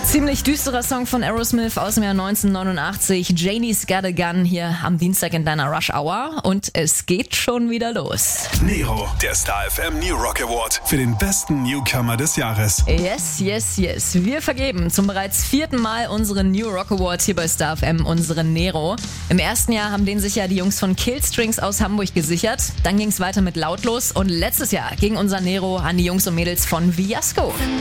Ziemlich düsterer Song von Aerosmith aus dem Jahr 1989. Janie's Got a Gun hier am Dienstag in deiner Rush Hour. Und es geht schon wieder los. Nero, der Star FM New Rock Award für den besten Newcomer des Jahres. Yes, yes, yes. Wir vergeben zum bereits 4. Mal unseren New Rock Award hier bei Star FM, unseren Nero. Im ersten Jahr haben den sich ja die Jungs von Killstrings aus Hamburg gesichert. Dann ging es weiter mit Lautlos und letztes Jahr ging unser Nero an die Jungs und Mädels von Viasco.